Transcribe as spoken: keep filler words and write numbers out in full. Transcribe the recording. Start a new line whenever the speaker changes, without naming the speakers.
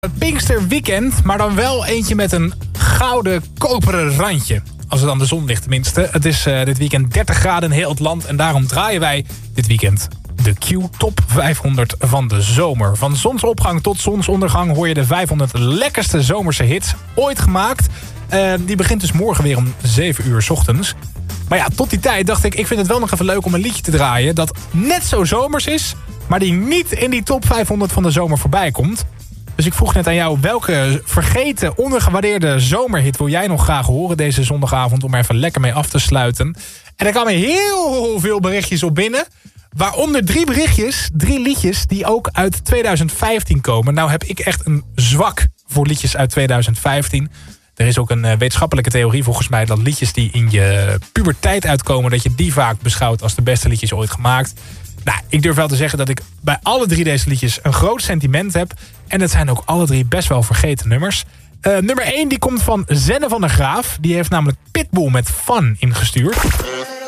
Het Pinksterweekend, maar dan wel eentje met een gouden koperen randje. Als het aan de zon ligt tenminste. Het is uh, dit weekend dertig graden in heel het land. En daarom draaien wij dit weekend de Q Top vijfhonderd van de zomer. Van zonsopgang tot zonsondergang hoor je de vijfhonderd lekkerste zomerse hits ooit gemaakt. Uh, die begint dus morgen weer om zeven uur 's ochtends. Maar ja, tot die tijd dacht ik, ik vind het wel nog even leuk om een liedje te draaien dat net zo zomers is, maar die niet in die top vijfhonderd van de zomer voorbij komt. Dus ik vroeg net aan jou, welke vergeten, ondergewaardeerde zomerhit wil jij nog graag horen deze zondagavond om er even lekker mee af te sluiten? En er kwamen heel veel berichtjes op binnen. Waaronder drie berichtjes, drie liedjes die ook uit tweeduizend vijftien komen. Nou heb ik echt een zwak voor liedjes uit tweeduizend vijftien. Er is ook een wetenschappelijke theorie volgens mij dat liedjes die in je puberteit uitkomen, dat je die vaak beschouwt als de beste liedjes ooit gemaakt. Nou, ik durf wel te zeggen dat ik bij alle drie deze liedjes een groot sentiment heb. En het zijn ook alle drie best wel vergeten nummers. Uh, nummer één die komt van Zenne van der Graaf. Die heeft namelijk Pitbull met Fun ingestuurd.